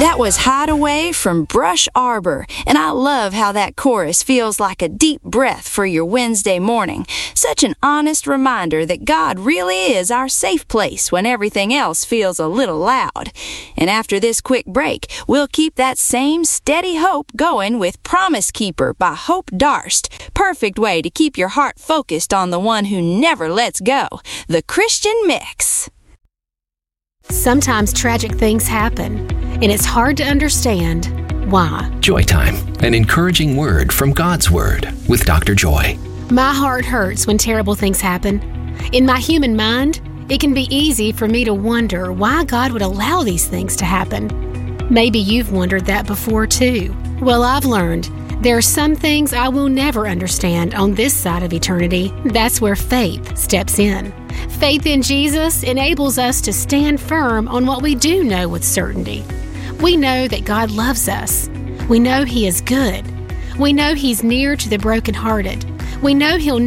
That was Hideaway from Brush Arbor, and I love how that chorus feels like a deep breath for your Wednesday morning. Such an honest reminder that God really is our safe place when everything else feels a little loud. And after this quick break, we'll keep that same steady hope going with Promise Keeper by Hope Darst. Perfect way to keep your heart focused on the one who never lets go, the Christian Mix. Sometimes tragic things happen, and it's hard to understand why. Joy Time, an encouraging word from God's Word with Dr. Joy. My heart hurts when terrible things happen. In my human mind, it can be easy for me to wonder why God would allow these things to happen. Maybe you've wondered that before too. Well, I've learned there are some things I will never understand on this side of eternity. That's where faith steps in. Faith in Jesus enables us to stand firm on what we do know with certainty. We know that God loves us. We know He is good. We know He's near to the brokenhearted. We know He'll